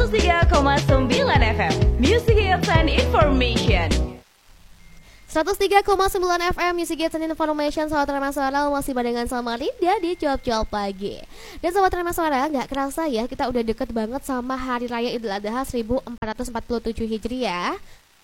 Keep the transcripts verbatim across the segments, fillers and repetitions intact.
seratus tiga koma sembilan F M Music Hits and Information. seratus tiga koma sembilan F M Music Hits and Information. Sobat Rema Suara masih barengan sama Linda di Cuap-Cuap Pagi. Dan Sobat Rema Suara, gak kerasa ya kita udah deket banget sama Hari Raya Idul Adha seribu empat ratus empat puluh tujuh Hijriah.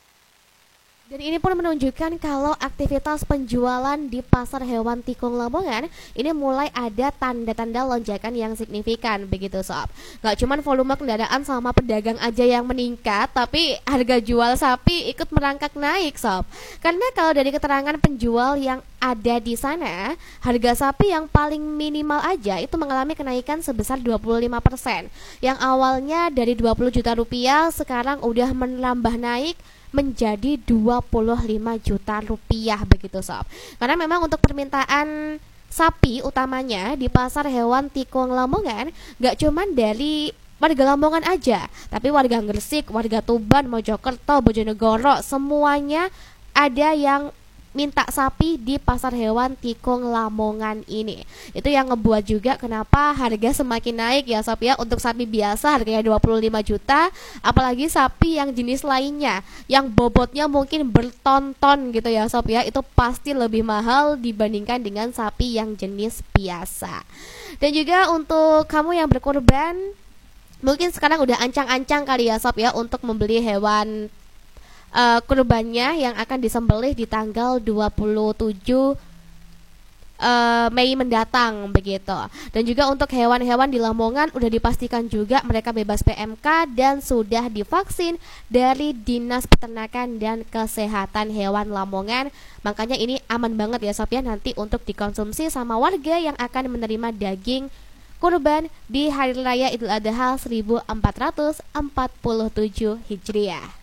Dan ini pun menunjukkan kalau aktivitas penjualan di pasar hewan tikung Lamongan ini mulai ada tanda-tanda lonjakan yang signifikan begitu sob. Gak cuman volume kendaraan sama pedagang aja yang meningkat, tapi harga jual sapi ikut merangkak naik sob. Karena kalau dari keterangan penjual yang ada di sana, harga sapi yang paling minimal aja itu mengalami kenaikan sebesar dua puluh lima persen. Yang awalnya dari dua puluh juta rupiah sekarang udah menambah naik menjadi dua puluh lima juta rupiah begitu sob. Karena memang untuk permintaan sapi utamanya di pasar hewan tikung Lamongan gak cuman dari warga Lamongan aja, tapi warga Gresik, warga Tuban, Mojokerto, Bojonegoro, semuanya ada yang minta sapi di pasar hewan tikung Lamongan ini. Itu yang ngebuat juga kenapa harga semakin naik ya sob ya. Untuk sapi biasa harganya dua puluh lima juta, apalagi sapi yang jenis lainnya yang bobotnya mungkin berton-ton gitu ya sob ya, itu pasti lebih mahal dibandingkan dengan sapi yang jenis biasa. Dan juga untuk kamu yang berkorban, mungkin sekarang udah ancang-ancang kali ya sob ya untuk membeli hewan Uh, kurbannya yang akan disembelih di tanggal dua puluh tujuh uh, Mei mendatang begitu. Dan juga untuk hewan-hewan di Lamongan udah dipastikan juga mereka bebas P M K dan sudah divaksin dari Dinas Peternakan dan Kesehatan Hewan Lamongan. Makanya ini aman banget ya sob ya nanti untuk dikonsumsi sama warga yang akan menerima daging kurban di Hari Raya Idul Adha seribu empat ratus empat puluh tujuh Hijriah.